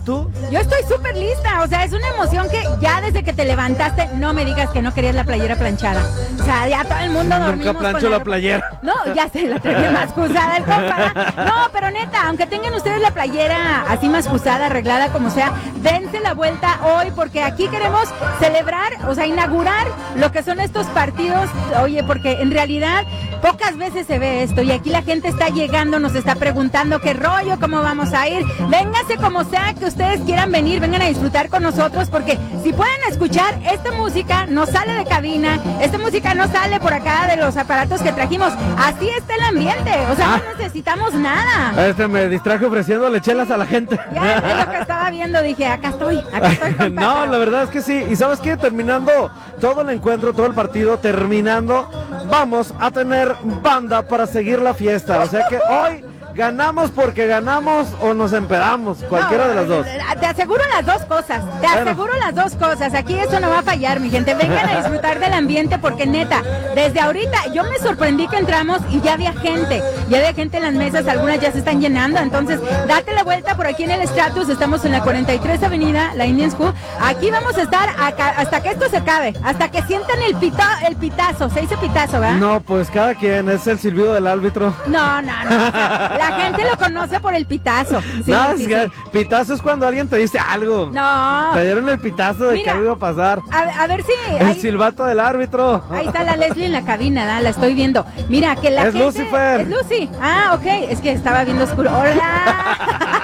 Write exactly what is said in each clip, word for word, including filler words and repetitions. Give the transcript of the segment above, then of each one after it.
¿tú? Yo estoy súper lista, o sea, es una emoción que ya desde que te levantaste, no me digas que no querías la playera planchada. O sea, ya todo el mundo dormimos Nunca plancho con la playera. No, ya sé, la traía más usada el compa. No, pero neta, aunque tengan ustedes la playera así más usada, arreglada como sea, dense la vuelta hoy porque aquí queremos celebrar, o sea, inaugurar lo que son estos partidos. Oye, porque en realidad pocas veces se ve esto y aquí la gente está llegando, nos está preguntando qué rollo, cómo vamos a ir. Vénganse como sea que ustedes quieran venir, vengan a disfrutar con nosotros porque si pueden escuchar, esta música no sale de cabina, esta música no sale por acá de los aparatos que trajimos. Así está el ambiente, o sea, ah, no necesitamos nada. Este me distraje ofreciéndole chelas a la gente. Ya, es lo que estaba viendo, dije, acá estoy, acá estoy. Compa. No, la verdad es que sí, y ¿sabes qué? Terminando todo el encuentro, todo el partido, terminando, vamos a tener banda para seguir la fiesta, o sea que hoy ganamos porque ganamos o nos empedamos, cualquiera no, de las dos. Te aseguro las dos cosas, te bueno. aseguro las dos cosas, aquí eso no va a fallar, mi gente, vengan a disfrutar del ambiente porque neta, desde ahorita yo me sorprendí que entramos y ya había gente, ya había gente en las mesas, algunas ya se están llenando, entonces date la vuelta por aquí en el Stratus, estamos en la cuarenta y tres Avenida, la Indian School, aquí vamos a estar acá, hasta que esto se acabe, hasta que sientan el, pita, el pitazo, se dice pitazo, ¿verdad? No, pues cada quien, es el silbido del árbitro. No, no, no, la gente lo conoce por el pitazo. Sí, no, sí, es que sí. Pitazo es cuando alguien te dice algo. No. Te dieron el pitazo de Mira, que algo iba a pasar. A, a ver si... El ahí, silbato del árbitro. Ahí está la Leslie en la cabina, ¿da? La estoy viendo. Mira, que la es gente... Lucifer. Es Lucy. Ah, ok. Es que estaba viendo oscuro. Hola.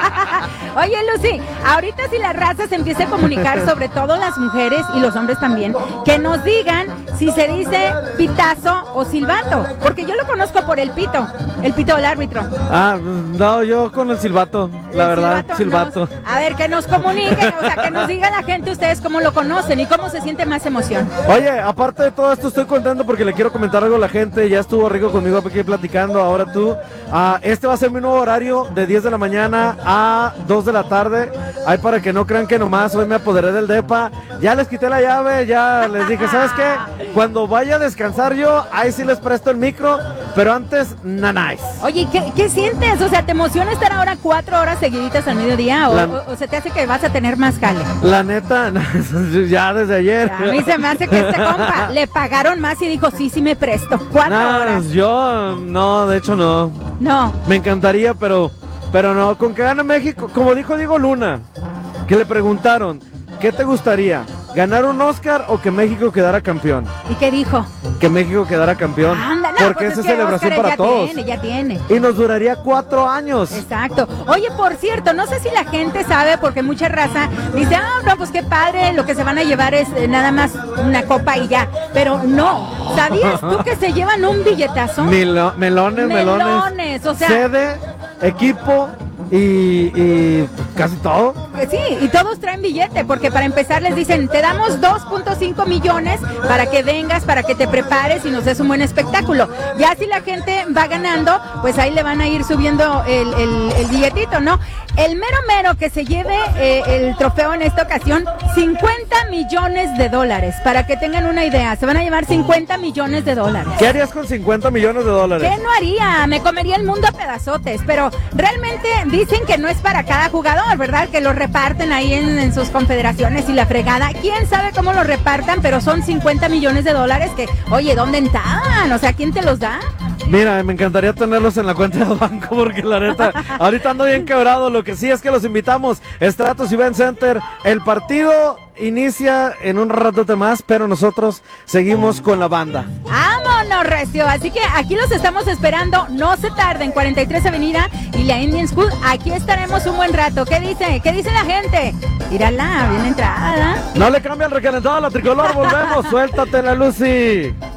Oye, Lucy, ahorita si la raza se empieza a comunicar, sobre todo las mujeres y los hombres también, que nos digan si se dice pitazo o silbato, porque yo lo conozco por el pito, el pito del árbitro. Ah, no, yo con el silbato, la el verdad, silbato. silbato. Nos, a ver, que nos comuniquen, o sea, que nos diga la gente ustedes cómo lo conocen y cómo se siente más emoción. Oye, aparte de todo esto, estoy contento porque le quiero comentar algo a la gente, ya estuvo Rico conmigo aquí platicando, ahora tú. Uh, este va a ser mi nuevo horario de diez de la mañana a dos de la tarde. Ahí para que no crean que nomás hoy me apoderé del depa. Ya les quité la llave, ya les dije, ¿sabes qué? Cuando vaya a descansar yo, ahí sí les presto el micro, pero antes, nanáis. Oye, ¿qué, ¿qué sientes? O sea, ¿te emociona estar ahora cuatro horas seguiditas al mediodía? ¿O, la, o, o se te hace que vas a tener más jale? La neta, ya desde ayer. A mí se me hace que este compa le pagaron más y dijo, sí, sí me presto. ¿Cuatro no, horas? Yo, no, de hecho no. No. Me encantaría, pero, pero no, con que gane México, como dijo Diego Luna, que le preguntaron, ¿qué te gustaría? ¿Ganar un Oscar o que México quedara campeón? ¿Y qué dijo? Que México quedara campeón. Anda, no, porque pues esa es es celebración Oscar para ya todos. Tiene, ya tiene. Y nos duraría cuatro años. Exacto. Oye, por cierto, no sé si la gente sabe, porque mucha raza dice, ah, no, pues qué padre, lo que se van a llevar es eh, nada más una copa y ya. Pero no, ¿sabías tú que se llevan un billetazo? Milo, melones, melones. Melones, o sea. Sede, equipo. Y, y casi todo. Sí, y todos traen billete, porque para empezar les dicen, te damos dos punto cinco millones para que vengas, para que te prepares y nos des un buen espectáculo. Ya si la gente va ganando, pues ahí le van a ir subiendo el, el, el billetito, ¿no? El mero mero que se lleve eh, el trofeo en esta ocasión, cincuenta millones de dólares, para que tengan una idea, se van a llevar cincuenta millones de dólares. ¿Qué harías con cincuenta millones de dólares? ¿Qué no haría? Me comería el mundo a pedazotes, pero realmente dicen que no es para cada jugador, ¿verdad? Que lo reparten ahí en, en sus confederaciones y la fregada. ¿Quién sabe cómo lo repartan? Pero son cincuenta millones de dólares que, oye, ¿dónde están? O sea, ¿quién te los da? Mira, me encantaría tenerlos en la cuenta del banco porque la neta, ahorita ando bien quebrado. Lo que sí es que los invitamos, Stratus Event Center. El partido inicia en un ratote más, pero nosotros seguimos con la banda. ¡Vámonos, recio! Así que aquí los estamos esperando, no se tarden, cuarenta y tres Avenida y la Indian School. Aquí estaremos un buen rato. ¿Qué dice? ¿Qué dice la gente? Mírala, bien entrada. No le cambia el recalentado a la tricolor, volvemos. Suéltate la Lucy.